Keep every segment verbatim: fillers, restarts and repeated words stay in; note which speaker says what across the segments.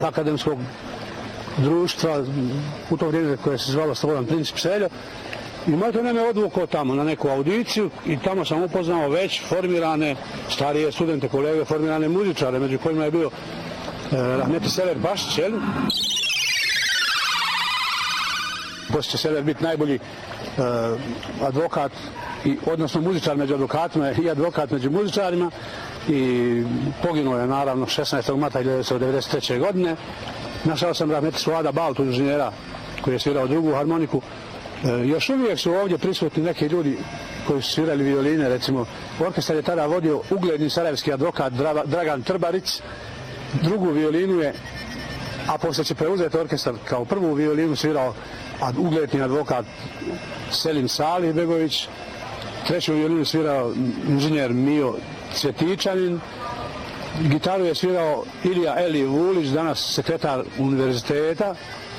Speaker 1: akademskog društva u to vrijeme koje se zvalo Slobodan Princip Seljo. I Mato nam je odvukao tamo na neku audiciju i tamo sam upoznao već formirane starije studente, kolege, formirane muzičare, među kojima je bio eh, Rahmeti Sever Bašić, jel? Poslije će Sever biti najbolji eh, advokat, i, odnosno muzičar među advokatima i advokat među muzičarima. I poginuo je naravno šesnaestog marta hiljadu devetsto devedeset treće. godine. Našao sam Rahmeti Suada Baltu, inženjera, koji je svirao drugu harmoniku. E, još uvijek su ovdje prisutni neki ljudi koji su svirali violine, recimo. Orkestar je tada vodio ugledni sarajevski advokat Dragan Trbarić. Drugu violinu je, a poslije će preuzeti orkestar, kao prvu violinu svirao ugledni advokat Selim Salih Begović. Treću violinu svirao inženjer Mio Cvjetičanin. Gitaru je svirao Ilija Eli Vulić, danas sekretar univerziteta.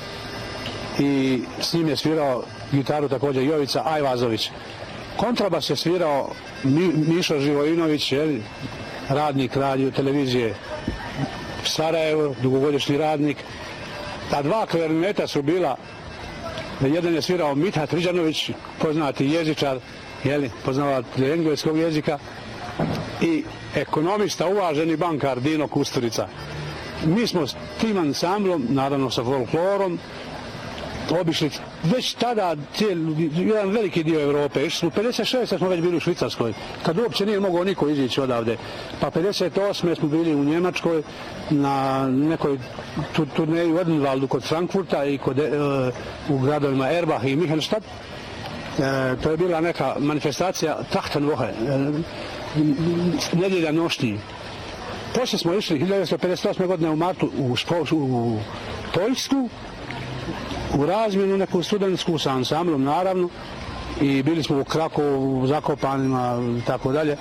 Speaker 1: I s njim je svirao gitaru također Jovica Ajvazović. Kontrabas je svirao Mi, Mišo Živojinović, je, radnik radio televizije Sarajevo, dugogodišnji radnik. Ta dva klarineta su bila, jedan je svirao Mithat Riđanović, poznati jezičar, jeli, poznavatelj engleskog jezika, i ekonomista, uvaženi bankar Dino Kusturica. Mi smo s tim ansamblom, naravno sa folklorom, obišli već tada cijeli, jedan veliki dio Evrope. Išli smo pedeset šeste. smo već bili u Švicarskoj, kad uopće nije mogao niko izići odavde. Pa pedeset osme. smo bili u Njemačkoj na nekoj tu, turneji u Odenwaldu kod Frankfurta i kod, e, u gradovima Erbach i Michelstadt. E, to je bila neka manifestacija Trachtenwoche, e, nedjelja nošnji. Poslije smo išli hiljadu devetsto pedeset osme. godine u martu u, u, u Poljsku, u razmjenu neku studentsku sa ansamblom, naravno, i bili smo u Krakovu, u Zakopanima i tako dalje.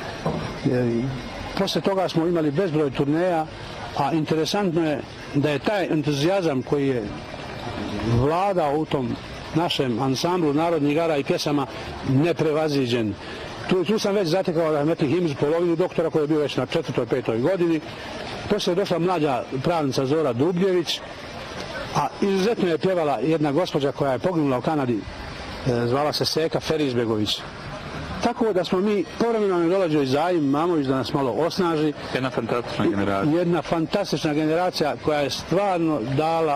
Speaker 1: Poslije toga smo imali bezbroj turneja, a interesantno je da je taj entuzijazam koji je vladao u tom našem ansamblu narodnih igara i pjesama neprevaziđen. Tu, tu sam već zatekao Rahmetli Himz, polovinu doktora, koji je bio već na četvrtoj, petoj godini. Poslije je došla mlađa pravnica Zora Dubljević, a izuzetno je pjevala jedna gospođa koja je poginula u Kanadi, zvala se Seka Ferizbegović. Tako da smo mi povremeno ne dolađo i Zajim Mamović da nas malo osnaži.
Speaker 2: Jedna fantastična generacija.
Speaker 1: Jedna fantastična generacija koja je stvarno dala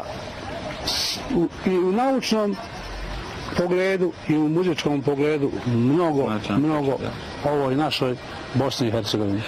Speaker 1: u, i u naučnom pogledu i u muzičkom pogledu mnogo, Značan, mnogo ovoj našoj Bosni i Hercegovini.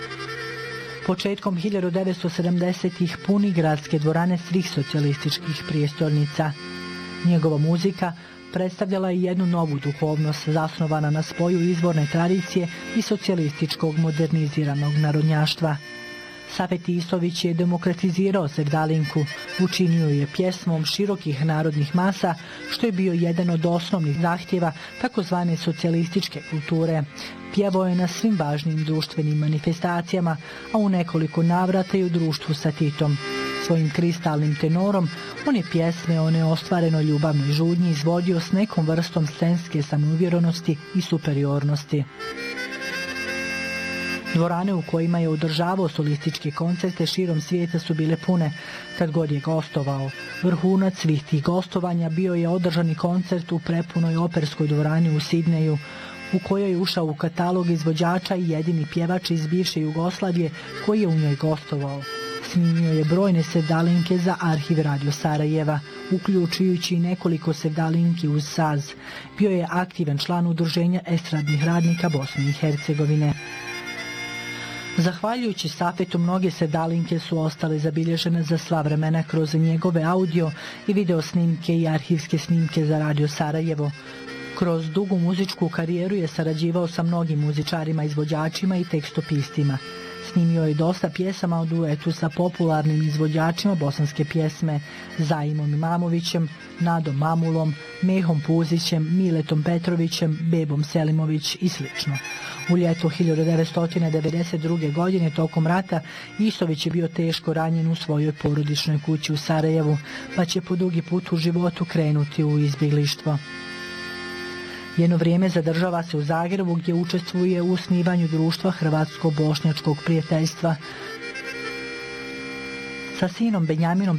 Speaker 3: Početkom hiljadu devetsto sedamdesetih puni gradske dvorane svih socijalističkih prijestolnica. Njegova muzika predstavljala je jednu novu duhovnost zasnovana na spoju izvorne tradicije i socijalističkog moderniziranog narodnjaštva. Safet Isović je demokratizirao sevdalinku, učinio je pjesmom širokih narodnih masa, što je bio jedan od osnovnih zahtjeva takozvane socijalističke kulture. Pjevao je na svim važnim društvenim manifestacijama, a u nekoliko navrata i u društvu sa Titom. Svojim kristalnim tenorom on je pjesme o neostvarenoj ljubavnoj žudnji izvodio s nekom vrstom scenske samouvjerenosti i superiornosti. Dvorane u kojima je održavao solističke koncerte širom svijeta su bile pune kad god je gostovao. Vrhunac svih tih gostovanja bio je održani koncert u prepunoj operskoj dvorani u Sidneju, u kojoj je ušao u katalog izvođača i jedini pjevač iz bivše Jugoslavije koji je u njoj gostovao. Snimio je brojne sevdalinke za arhiv Radio Sarajeva, uključujući i nekoliko sevdalinki uz saz. Bio je aktivan član udruženja estradnih radnika Bosne i Hercegovine. Zahvaljujući Safetu, mnoge sevdalinke su ostale zabilježene za sva vremena kroz njegove audio i video snimke i arhivske snimke za Radio Sarajevo. Kroz dugu muzičku karijeru je sarađivao sa mnogim muzičarima, izvođačima i tekstopistima. Snimio je dosta pjesama u duetu sa popularnim izvođačima bosanske pjesme Zajimom Imamovićem, Nadom Mamulom, Mehom Puzićem, Miletom Petrovićem, Bebom Selimović i sl. U ljeto hiljadu devetsto devedeset druge. godine tokom rata Isović je bio teško ranjen u svojoj porodičnoj kući u Sarajevu, pa će po drugi put u životu krenuti u izbjeglištvo. Jedno vrijeme zadržava se u Zagrebu gdje učestvuje u osnivanju društva Hrvatsko-bošnjačkog prijateljstva. Sa sinom Benjaminom